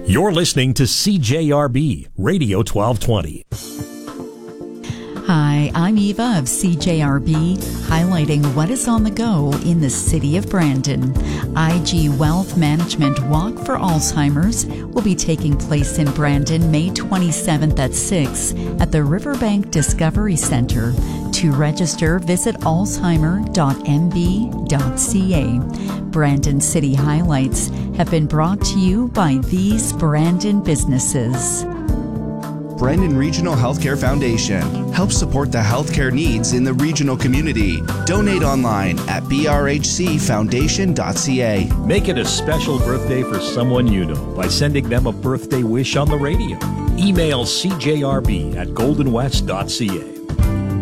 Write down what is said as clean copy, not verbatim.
You're listening to CJRB Radio 1220. Hi, I'm Eva of CJRB, highlighting what is on the go in the city of Brandon. IG Wealth Management Walk for Alzheimer's will be taking place in Brandon May 27th at 6 at the Riverbank Discovery Center. To register, visit alzheimer.mb.ca. Brandon City highlights have been brought to you by these Brandon businesses. Brandon Regional Healthcare Foundation helps support the healthcare needs in the regional community. Donate online at brhcfoundation.ca. Make it a special birthday for someone you know by sending them a birthday wish on the radio. Email cjrb@goldenwest.ca.